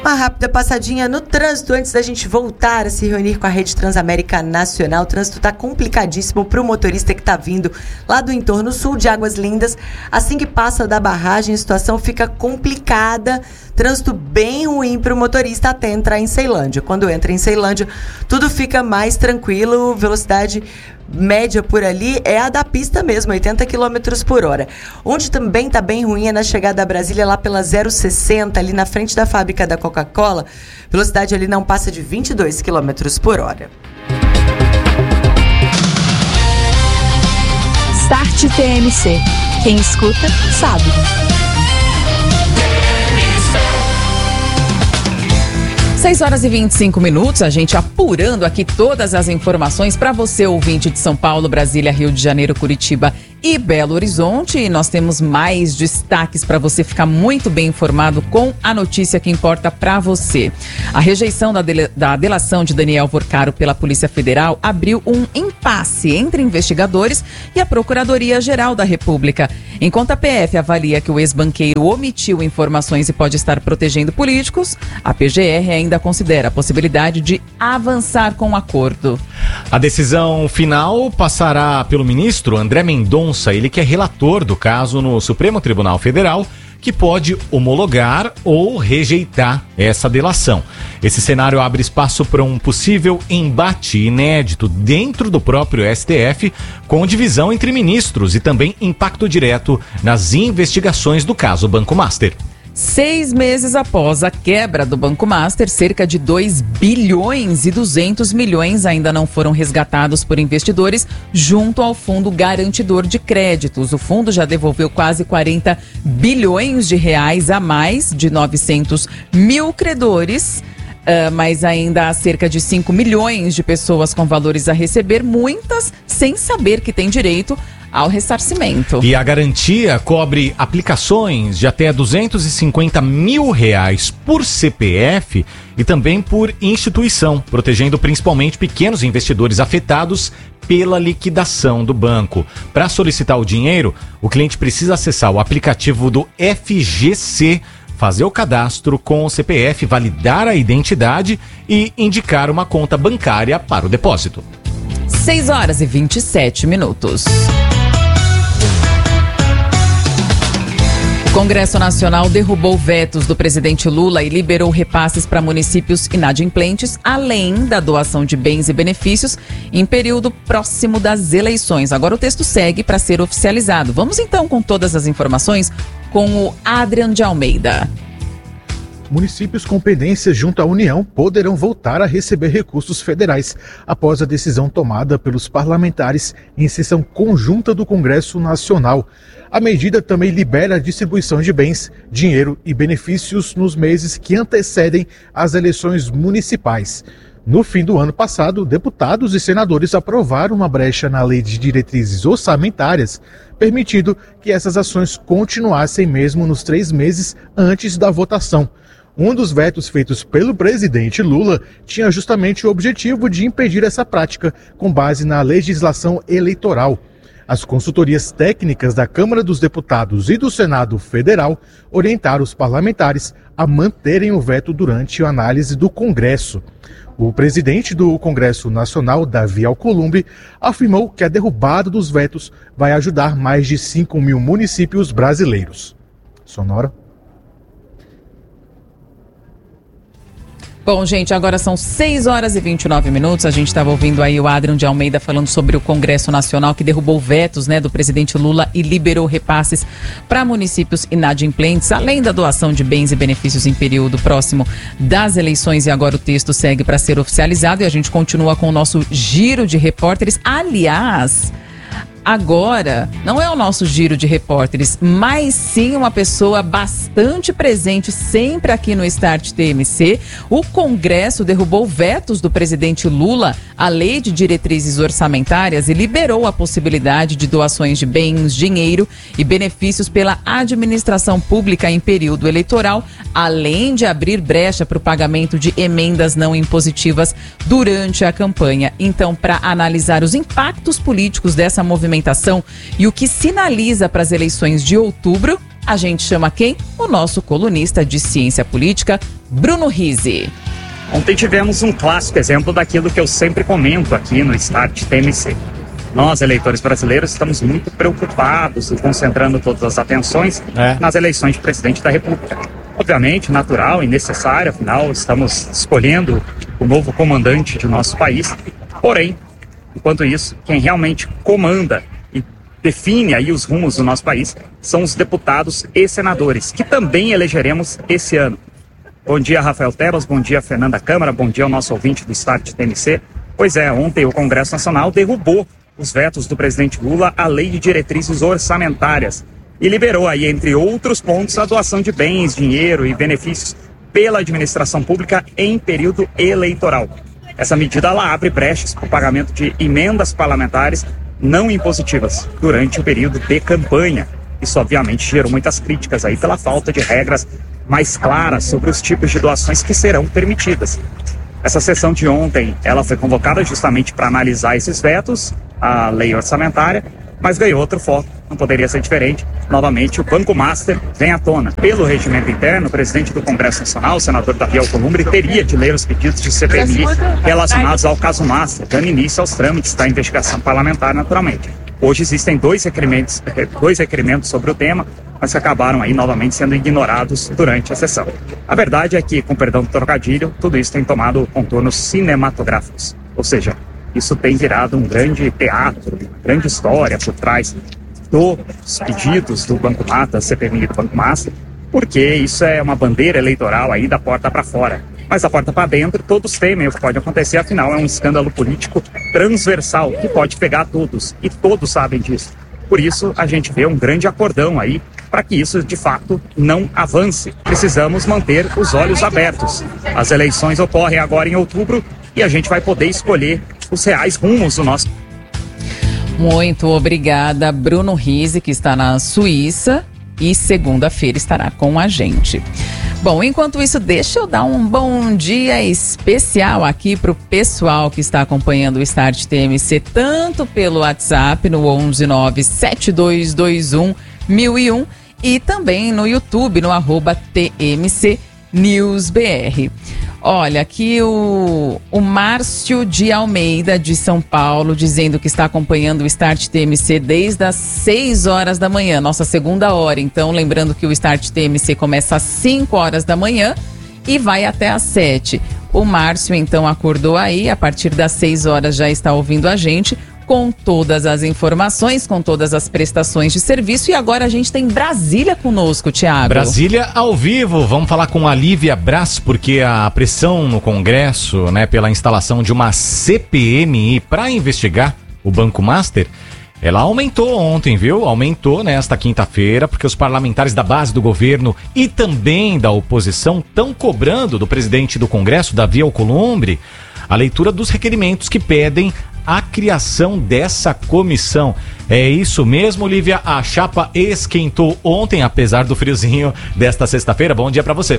Uma rápida passadinha no trânsito antes da gente voltar a se reunir com a Rede Transamérica Nacional. O trânsito está complicadíssimo para o motorista que está vindo lá do entorno sul de Águas Lindas. Assim que passa da barragem, a situação fica complicada. Trânsito bem ruim para o motorista até entrar em Ceilândia. Quando entra em Ceilândia, tudo fica mais tranquilo. Velocidade média por ali é a da pista mesmo, 80 km por hora. Onde também está bem ruim é na chegada a Brasília, lá pela 060, ali na frente da fábrica da Coca-Cola. Velocidade ali não passa de 22 km por hora. Start TMC. Quem escuta, sabe. 6h25, a gente apurando aqui todas as informações para você, ouvinte de São Paulo, Brasília, Rio de Janeiro, Curitiba e Belo Horizonte. E nós temos mais destaques para você ficar muito bem informado com a notícia que importa para você. A rejeição da delação de Daniel Vorcaro pela Polícia Federal abriu um impasse entre investigadores e a Procuradoria-Geral da República. Enquanto a PF avalia que o ex-banqueiro omitiu informações e pode estar protegendo políticos, a PGR ainda considera a possibilidade de avançar com o acordo. A decisão final passará pelo ministro André Mendonça, ele que é relator do caso no Supremo Tribunal Federal, que pode homologar ou rejeitar essa delação. Esse cenário abre espaço para um possível embate inédito dentro do próprio STF, com divisão entre ministros e também impacto direto nas investigações do caso Banco Master. 6 meses após a quebra do Banco Master, cerca de 2 bilhões e 200 milhões ainda não foram resgatados por investidores junto ao Fundo Garantidor de Créditos. O fundo já devolveu quase 40 bilhões de reais a mais de 900 mil credores. Mas ainda há cerca de 5 milhões de pessoas com valores a receber, muitas sem saber que têm direito ao ressarcimento. E a garantia cobre aplicações de até R$250 mil por CPF e também por instituição, protegendo principalmente pequenos investidores afetados pela liquidação do banco. Para solicitar o dinheiro, o cliente precisa acessar o aplicativo do FGC, fazer o cadastro com o CPF, validar a identidade e indicar uma conta bancária para o depósito. 6h27. O Congresso Nacional derrubou vetos do presidente Lula e liberou repasses para municípios inadimplentes, além da doação de bens e benefícios em período próximo das eleições. Agora o texto segue para ser oficializado. Vamos então com todas as informações com o Adrian de Almeida. Municípios com pendências junto à União poderão voltar a receber recursos federais após a decisão tomada pelos parlamentares em sessão conjunta do Congresso Nacional. A medida também libera a distribuição de bens, dinheiro e benefícios nos meses que antecedem as eleições municipais. No fim do ano passado, deputados e senadores aprovaram uma brecha na Lei de Diretrizes Orçamentárias, permitindo que essas ações continuassem mesmo nos 3 meses antes da votação. Um dos vetos feitos pelo presidente Lula tinha justamente o objetivo de impedir essa prática, com base na legislação eleitoral. As consultorias técnicas da Câmara dos Deputados e do Senado Federal orientaram os parlamentares a manterem o veto durante a análise do Congresso. O presidente do Congresso Nacional, Davi Alcolumbre, afirmou que a derrubada dos vetos vai ajudar mais de 5 mil municípios brasileiros. Sonora. Bom, gente, agora são 6h29. A gente estava ouvindo aí o Adrian de Almeida falando sobre o Congresso Nacional que derrubou vetos, do presidente Lula e liberou repasses para municípios inadimplentes, além da doação de bens e benefícios em período próximo das eleições. E agora o texto segue para ser oficializado e a gente continua com o nosso giro de repórteres. Aliás, agora não é o nosso giro de repórteres, mas sim uma pessoa bastante presente sempre aqui no Start TMC. O Congresso derrubou vetos do presidente Lula à Lei de Diretrizes Orçamentárias e liberou a possibilidade de doações de bens, dinheiro e benefícios pela administração pública em período eleitoral, além de abrir brecha para o pagamento de emendas não impositivas durante a campanha. Então, para analisar os impactos políticos dessa movimentação e o que sinaliza para as eleições de outubro, a gente chama quem? O nosso colunista de ciência política, Bruno Rizzi. Ontem tivemos um clássico exemplo daquilo que eu sempre comento aqui no Start TMC. Nós, eleitores brasileiros, estamos muito preocupados e concentrando todas as atenções nas eleições de presidente da República. Obviamente, natural e necessário, afinal, estamos escolhendo o novo comandante de nosso país. Porém, enquanto isso, quem realmente comanda e define aí os rumos do nosso país são os deputados e senadores, que também elegeremos esse ano. Bom dia, Rafael Tebas, bom dia, Fernanda Câmara, bom dia ao nosso ouvinte do Start TMC. Pois é, ontem o Congresso Nacional derrubou os vetos do presidente Lula à Lei de Diretrizes Orçamentárias e liberou aí, entre outros pontos, a doação de bens, dinheiro e benefícios pela administração pública em período eleitoral. Essa medida ela abre brechas para o pagamento de emendas parlamentares não impositivas durante o período de campanha. Isso, obviamente, gerou muitas críticas aí pela falta de regras mais claras sobre os tipos de doações que serão permitidas. Essa sessão de ontem, ela foi convocada justamente para analisar esses vetos, a lei orçamentária, mas ganhou outro foco, não poderia ser diferente. Novamente, o Banco Master vem à tona. Pelo regimento interno, o presidente do Congresso Nacional, o senador Davi Alcolumbre, teria de ler os pedidos de CPMI relacionados ao caso Master, dando início aos trâmites da investigação parlamentar, naturalmente. Hoje existem dois requerimentos sobre o tema, mas que acabaram aí novamente sendo ignorados durante a sessão. A verdade é que, com perdão do trocadilho, tudo isso tem tomado contornos cinematográficos. Ou seja, isso tem virado um grande teatro, uma grande história por trás dos pedidos do Banco Master, CPMI e do Banco Master, porque isso é uma bandeira eleitoral aí da porta para fora. Mas da porta para dentro, todos temem o que pode acontecer, afinal é um escândalo político transversal que pode pegar todos, e todos sabem disso. Por isso, a gente vê um grande acordão aí para que isso, de fato, não avance. Precisamos manter os olhos abertos. As eleições ocorrem agora em outubro e a gente vai poder escolher os reais rumos do nosso... Muito obrigada, Bruno Rizzi, que está na Suíça e segunda-feira estará com a gente. Bom, enquanto isso, deixa eu dar um bom dia especial aqui para o pessoal que está acompanhando o Start TMC, tanto pelo WhatsApp no 11972211001 e também no YouTube, no @TMCNewsBR. Olha, aqui o Márcio de Almeida, de São Paulo, dizendo que está acompanhando o Start TMC desde as 6 horas da manhã, nossa segunda hora. Então, lembrando que o Start TMC começa às 5 horas da manhã e vai até às 7. O Márcio, então, acordou aí, a partir das 6 horas já está ouvindo a gente, com todas as informações, com todas as prestações de serviço. E agora a gente tem Brasília conosco, Thiago. Brasília ao vivo. Vamos falar com a Lívia Braz, porque a pressão no Congresso, né, pela instalação de uma CPMI para investigar o Banco Master, ela aumentou ontem, viu? Aumentou nesta quinta-feira, porque os parlamentares da base do governo e também da oposição estão cobrando do presidente do Congresso, Davi Alcolumbre, a leitura dos requerimentos que pedem a criação dessa comissão. É isso mesmo, Lívia? A chapa esquentou ontem, apesar do friozinho desta sexta-feira. Bom dia para você.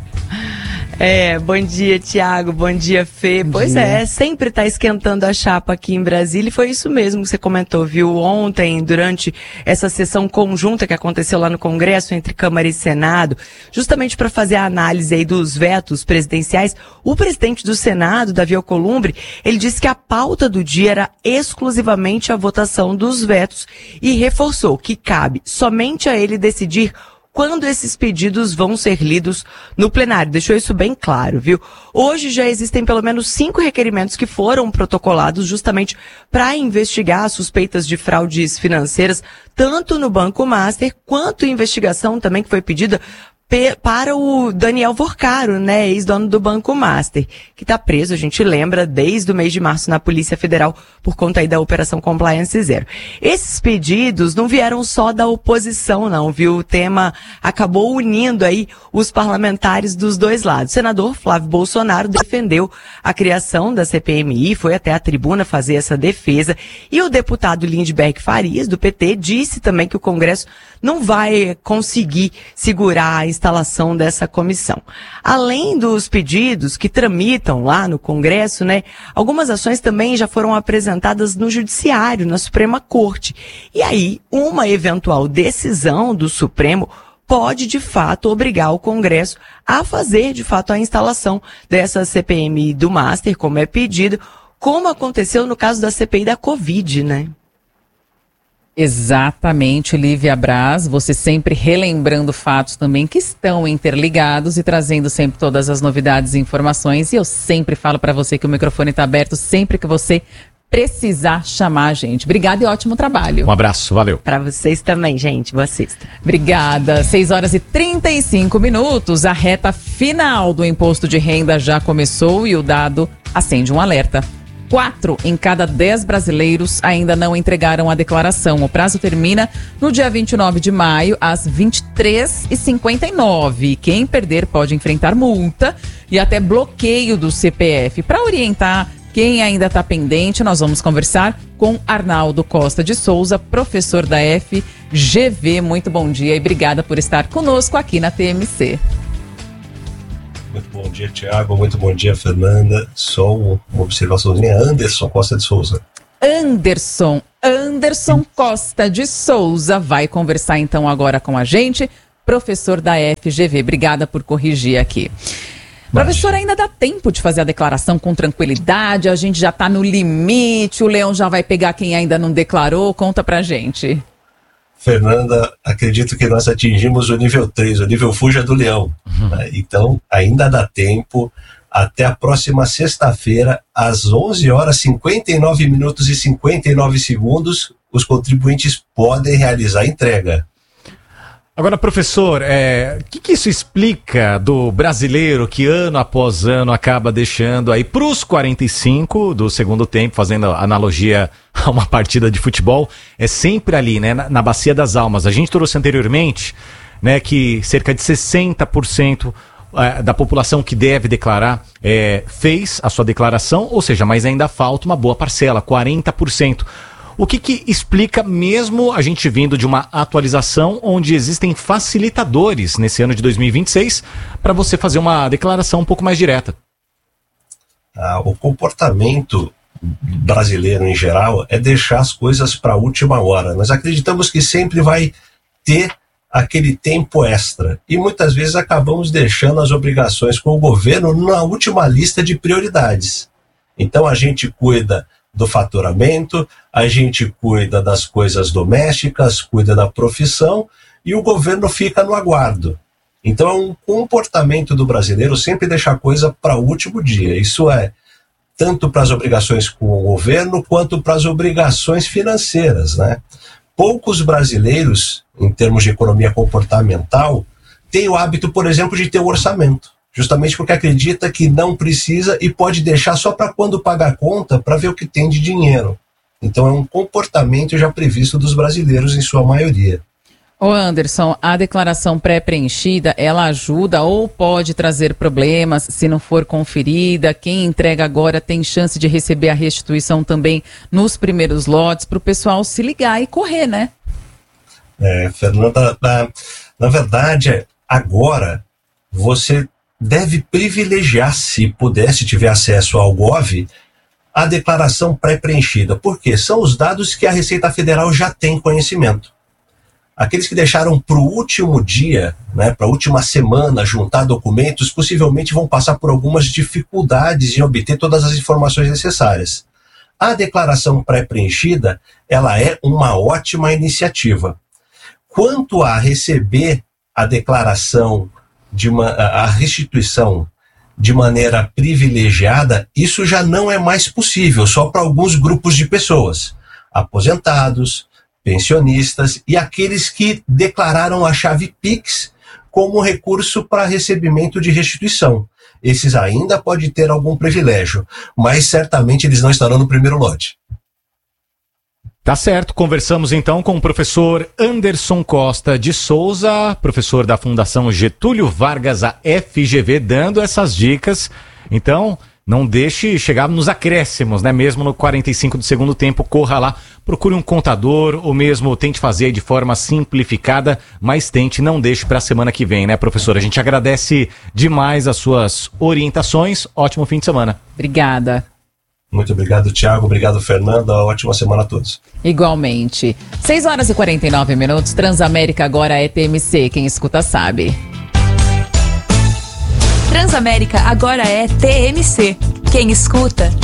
Bom dia, Thiago, bom dia, Fê. Pois é, sempre tá esquentando a chapa aqui em Brasília e foi isso mesmo que você comentou, viu? Ontem, durante essa sessão conjunta que aconteceu lá no Congresso entre Câmara e Senado, justamente para fazer a análise aí dos vetos presidenciais, o presidente do Senado, Davi Alcolumbre, ele disse que a pauta do dia era exclusivamente a votação dos vetos e reforçou que cabe somente a ele decidir quando esses pedidos vão ser lidos no plenário. Deixou isso bem claro, viu? Hoje já existem pelo menos 5 requerimentos que foram protocolados justamente para investigar suspeitas de fraudes financeiras, tanto no Banco Master, quanto investigação também que foi pedida para o Daniel Vorcaro, né, ex-dono do Banco Master, que está preso, a gente lembra, desde o mês de março na Polícia Federal por conta aí da Operação Compliance Zero. Esses pedidos não vieram só da oposição, não, viu? O tema acabou unindo aí os parlamentares dos dois lados. O senador Flávio Bolsonaro defendeu a criação da CPMI, foi até a tribuna fazer essa defesa, e o deputado Lindbergh Farias, do PT, disse também que o Congresso não vai conseguir segurar a instalação dessa comissão. Além dos pedidos que tramitam lá no Congresso, né, algumas ações também já foram apresentadas no Judiciário, na Suprema Corte. E aí, uma eventual decisão do Supremo pode, de fato, obrigar o Congresso a fazer, de fato, a instalação dessa CPMI do Master, como é pedido, como aconteceu no caso da CPI da Covid, né? Exatamente, Lívia Braz, você sempre relembrando fatos também que estão interligados e trazendo sempre todas as novidades e informações. E eu sempre falo para você que o microfone está aberto sempre que você precisar chamar a gente. Obrigada e ótimo trabalho. Um abraço, valeu. Para vocês também, gente. Boa sexta. Obrigada. 6h35. A reta final do imposto de renda já começou e o dado acende um alerta. 4 em cada 10 brasileiros ainda não entregaram a declaração. O prazo termina no dia 29 de maio, às 23h59. Quem perder pode enfrentar multa e até bloqueio do CPF. Para orientar quem ainda está pendente, nós vamos conversar com Arnaldo Costa de Souza, professor da FGV. Muito bom dia e obrigada por estar conosco aqui na TMC. Muito bom dia, Tiago. Muito bom dia, Fernanda. Só uma observaçãozinha. Anderson Costa de Souza. Anderson Costa de Souza vai conversar então agora com a gente, professor da FGV. Obrigada por corrigir aqui. Professor, ainda dá tempo de fazer a declaração com tranquilidade? A gente já está no limite, o leão já vai pegar quem ainda não declarou? Conta pra gente. Fernanda, acredito que nós atingimos o nível 3, o nível fuja do leão. Né? Então, ainda dá tempo. Até a próxima sexta-feira, às 11h59:59, os contribuintes podem realizar a entrega. Agora, professor, o que isso explica do brasileiro que ano após ano acaba deixando aí para os 45 do segundo tempo, fazendo analogia a uma partida de futebol, é sempre ali, né, na bacia das almas. A gente trouxe anteriormente, né, que cerca de 60% da população que deve declarar fez a sua declaração, ou seja, mas ainda falta uma boa parcela, 40%. O que explica, mesmo a gente vindo de uma atualização onde existem facilitadores nesse ano de 2026 para você fazer uma declaração um pouco mais direta? O comportamento brasileiro em geral é deixar as coisas para a última hora. Nós acreditamos que sempre vai ter aquele tempo extra e muitas vezes acabamos deixando as obrigações com o governo na última lista de prioridades. Então a gente cuida do faturamento, a gente cuida das coisas domésticas, cuida da profissão e o governo fica no aguardo. Então é um comportamento do brasileiro sempre deixar coisa para o último dia. Isso é tanto para as obrigações com o governo quanto para as obrigações financeiras, né? Poucos brasileiros, em termos de economia comportamental, têm o hábito, por exemplo, de ter um orçamento. Justamente porque acredita que não precisa e pode deixar só para quando pagar a conta para ver o que tem de dinheiro. Então é um comportamento já previsto dos brasileiros em sua maioria. Ô Anderson, a declaração pré-preenchida, ela ajuda ou pode trazer problemas se não for conferida? Quem entrega agora tem chance de receber a restituição também nos primeiros lotes, para o pessoal se ligar e correr, né? Fernanda, na verdade, agora você deve privilegiar, se puder, se tiver acesso ao Gov, a declaração pré-preenchida. Por quê? São os dados que a Receita Federal já tem conhecimento. Aqueles que deixaram para o último dia, né, para a última semana, juntar documentos, possivelmente vão passar por algumas dificuldades em obter todas as informações necessárias. A declaração pré-preenchida, ela é uma ótima iniciativa. Quanto a receber a declaração a restituição de maneira privilegiada, isso já não é mais possível, só para alguns grupos de pessoas, aposentados, pensionistas e aqueles que declararam a chave Pix como recurso para recebimento de restituição. Esses ainda podem ter algum privilégio, mas certamente eles não estarão no primeiro lote. Tá certo, conversamos então com o professor Anderson Costa de Souza, professor da Fundação Getúlio Vargas, a FGV, dando essas dicas. Então, não deixe chegar nos acréscimos, né? Mesmo no 45 do segundo tempo, corra lá, procure um contador ou mesmo tente fazer de forma simplificada, mas tente, não deixe para a semana que vem, né, professor? A gente agradece demais as suas orientações. Ótimo fim de semana. Obrigada. Muito obrigado, Thiago. Obrigado, Fernanda. Ótima semana a todos. Igualmente. 6 horas e 49 minutos. Transamérica agora é TMC. Quem escuta sabe. Transamérica agora é TMC. Quem escuta